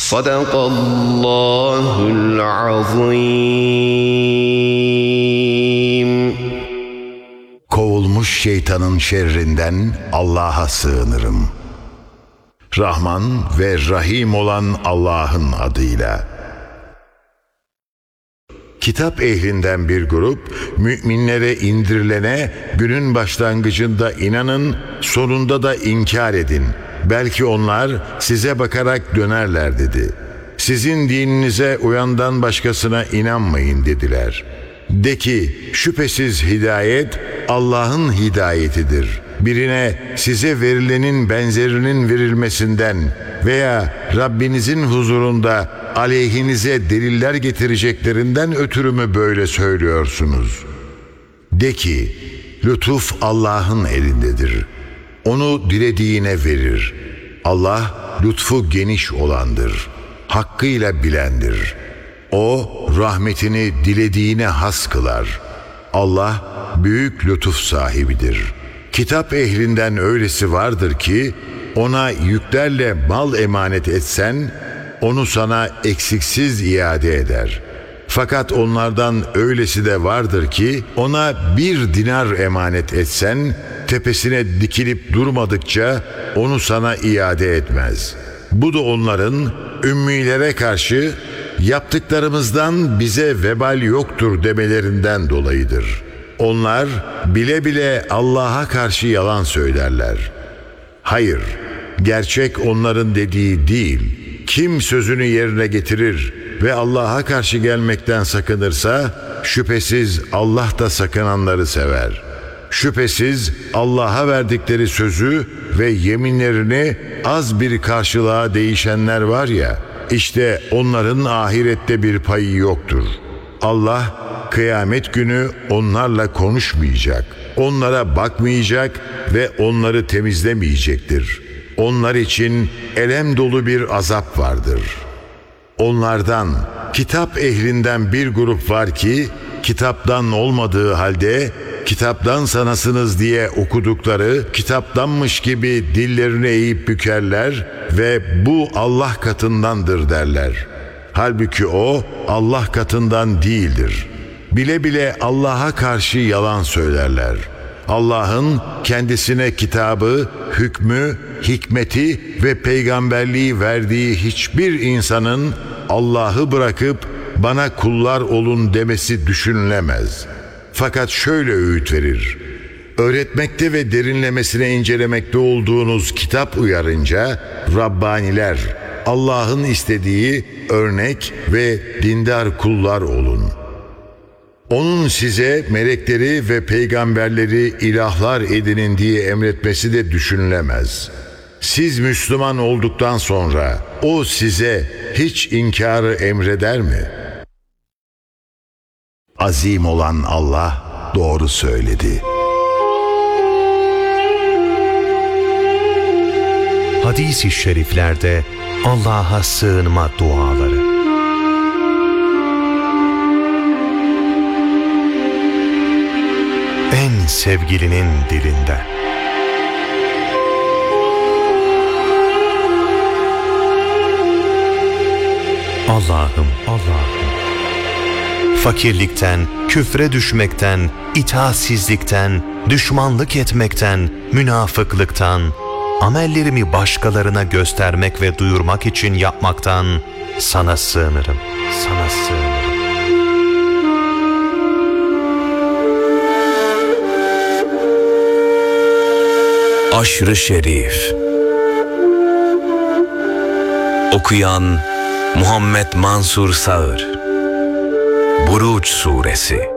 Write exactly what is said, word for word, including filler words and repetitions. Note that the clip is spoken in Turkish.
Sadakallahul azim. Kovulmuş şeytanın şerrinden Allah'a sığınırım. Rahman ve Rahim olan Allah'ın adıyla. Kitap ehlinden bir grup, müminlere indirilene günün başlangıcında inanın, sonunda da inkar edin. Belki onlar size bakarak dönerler dedi. Sizin dininize uyandan başkasına inanmayın dediler. De ki, şüphesiz hidayet Allah'ın hidayetidir. Birine size verilenin benzerinin verilmesinden veya Rabbinizin huzurunda aleyhinize deliller getireceklerinden ötürü mü böyle söylüyorsunuz? De ki, lütuf Allah'ın elindedir. Onu dilediğine verir. Allah lütfu geniş olandır. Hakkıyla bilendir. O rahmetini dilediğine has kılar. Allah büyük lütuf sahibidir. Kitap ehlinden öylesi vardır ki ona yüklerle mal emanet etsen onu sana eksiksiz iade eder. Fakat onlardan öylesi de vardır ki ona bir dinar emanet etsen tepesine dikilip durmadıkça onu sana iade etmez. Bu da onların ümmilere karşı yaptıklarımızdan bize vebal yoktur demelerinden dolayıdır. Onlar bile bile Allah'a karşı yalan söylerler. Hayır, gerçek onların dediği değil. Kim sözünü yerine getirir ve Allah'a karşı gelmekten sakınırsa, şüphesiz Allah da sakınanları sever. Şüphesiz Allah'a verdikleri sözü ve yeminlerini az bir karşılığa değişenler var ya, işte onların ahirette bir payı yoktur. Allah kıyamet günü onlarla konuşmayacak, onlara bakmayacak ve onları temizlemeyecektir. Onlar için elem dolu bir azap vardır. Onlardan, kitap ehlinden bir grup var ki, kitaptan olmadığı halde, kitaptan sanasınız diye okudukları, kitaptanmış gibi dillerini eğip bükerler ve bu Allah katındandır derler. Halbuki o, Allah katından değildir. Bile bile Allah'a karşı yalan söylerler. Allah'ın kendisine kitabı, hükmü, hikmeti ve peygamberliği verdiği hiçbir insanın Allah'ı bırakıp bana kullar olun demesi düşünülemez. Fakat şöyle öğüt verir. Öğretmekte ve derinlemesine incelemekte olduğunuz kitap uyarınca Rabbaniler, Allah'ın istediği örnek ve dindar kullar olun. Onun size melekleri ve peygamberleri ilahlar edinin diye emretmesi de düşünülemez. Siz Müslüman olduktan sonra o size hiç inkarı emreder mi? Azim olan Allah doğru söyledi. Hadis-i şeriflerde Allah'a sığınma duaları. En sevgilinin dilinden. Allah'ım, Allah'ım. Fakirlikten, küfre düşmekten, itaatsizlikten, düşmanlık etmekten, münafıklıktan, amellerimi başkalarına göstermek ve duyurmak için yapmaktan sana sığınırım, sana sığınırım. Aşr-ı Şerif. Okuyan Muhammed Mansur Sağır. Buruç Suresi.